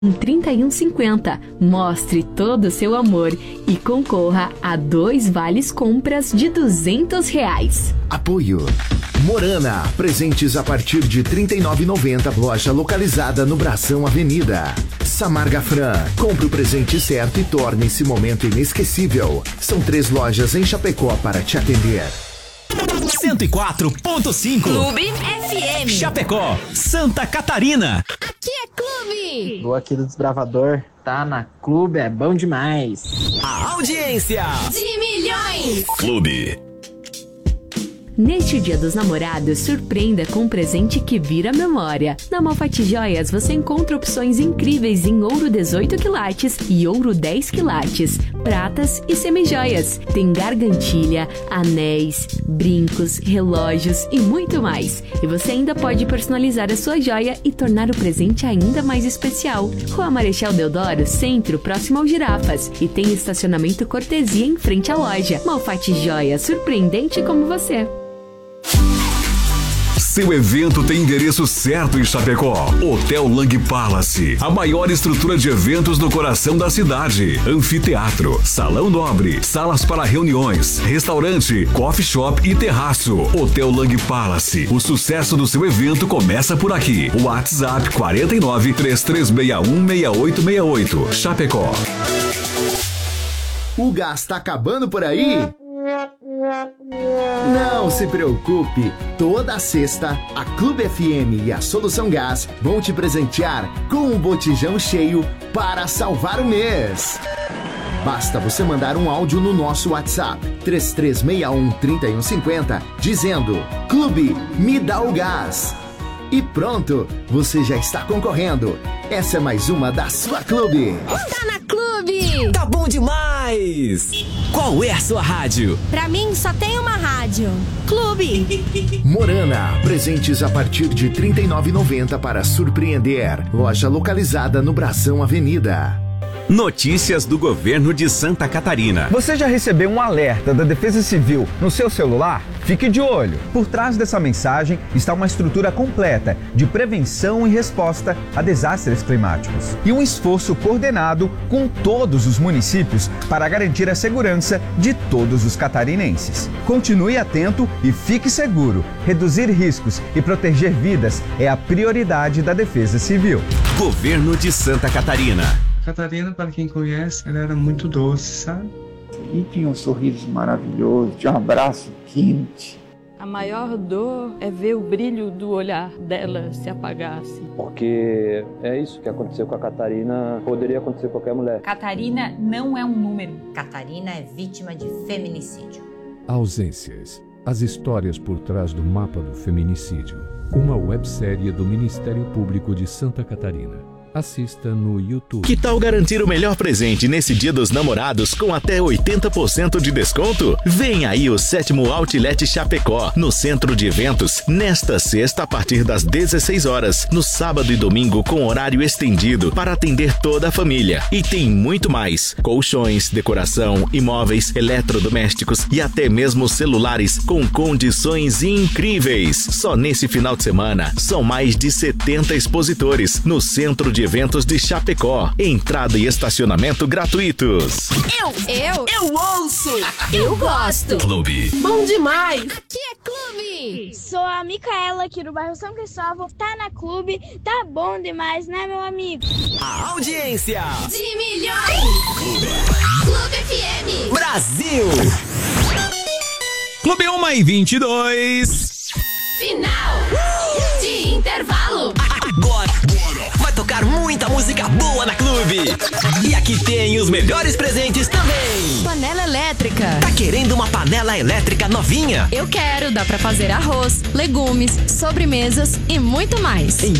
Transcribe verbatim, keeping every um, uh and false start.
trinta e um cinquenta. Mostre todo o seu amor e concorra a dois vales compras de duzentos reais. Apoio Morana, presentes a partir de trinta e nove reais e noventa centavos, loja localizada no Bração Avenida. Samarga Fran, compre o presente certo e torne esse momento inesquecível. São três lojas em Chapecó para te atender. cento e quatro ponto cinco Clube F M Chapecó, Santa Catarina. Aqui é Clube. Vou aqui do Desbravador, tá na Clube, é bom demais. A audiência de milhões. Clube. Neste Dia dos Namorados, surpreenda com um presente que vira memória. Na Malfatti Joias você encontra opções incríveis em ouro dezoito quilates e ouro dez quilates, pratas e semijoias. Tem gargantilha, anéis, brincos, relógios e muito mais. E você ainda pode personalizar a sua joia e tornar o presente ainda mais especial. Rua Marechal Deodoro, centro, próximo ao Girafas. E tem estacionamento cortesia em frente à loja. Malfatti Joias, surpreendente como você. Seu evento tem endereço certo em Chapecó. Hotel Lang Palace, a maior estrutura de eventos no coração da cidade. Anfiteatro, salão nobre, salas para reuniões, restaurante, coffee shop e terraço. Hotel Lang Palace, o sucesso do seu evento começa por aqui. WhatsApp quatro nove, três três seis um, seis oito seis oito. Chapecó. O gás tá acabando por aí? Não se preocupe, toda sexta a Clube F M e a Solução Gás vão te presentear com um botijão cheio para salvar o mês. Basta você mandar um áudio no nosso WhatsApp três três seis um, três um cinco zero dizendo Clube, me dá o gás. E pronto, você já está concorrendo. Essa é mais uma da sua Clube. Tá na Clube. Tá bom demais. Qual é a sua rádio? Pra mim só tem uma rádio. Clube. Morana, presentes a partir de trinta e nove reais e noventa centavos para surpreender. Loja localizada no Bração Avenida. Notícias do governo de Santa Catarina. Você já recebeu um alerta da Defesa Civil no seu celular? Fique de olho. Por trás dessa mensagem está uma estrutura completa de prevenção e resposta a desastres climáticos e um esforço coordenado com todos os municípios para garantir a segurança de todos os catarinenses. Continue atento e fique seguro. Reduzir riscos e proteger vidas é a prioridade da Defesa Civil. Governo de Santa Catarina. Catarina, para quem conhece, ela era muito doce, sabe? E tinha um sorriso maravilhoso, tinha um abraço quente. A maior dor é ver o brilho do olhar dela se apagar, assim. Porque é isso que aconteceu com a Catarina, poderia acontecer com qualquer mulher. Catarina não é um número. Catarina é vítima de feminicídio. Ausências. As histórias por trás do mapa do feminicídio. Uma websérie do Ministério Público de Santa Catarina. Assista no YouTube. Que tal garantir o melhor presente nesse Dia dos Namorados com até oitenta por cento de desconto? Vem aí o sétimo Outlet Chapecó, no centro de eventos, nesta sexta a partir das dezesseis horas, no sábado e domingo com horário estendido para atender toda a família. E tem muito mais: colchões, decoração, imóveis, eletrodomésticos e até mesmo celulares com condições incríveis. Só nesse final de semana são mais de setenta expositores no centro de eventos de Chapecó. Entrada e estacionamento gratuitos. Eu, eu, eu ouço, eu gosto. Clube. Bom demais. Aqui é Clube. Sou a Micaela aqui do bairro São Cristóvão. Tá na Clube, tá bom demais, né, meu amigo? A audiência de milhões. Clube. Clube F M. Brasil. Clube uma e vinte e dois. Final uh! de intervalo. Agora vai tocar muita música boa na Clube. E aqui tem os melhores presentes também. Panela elétrica. Tá querendo uma panela elétrica novinha? Eu quero, dá pra fazer arroz, legumes, sobremesas e muito mais.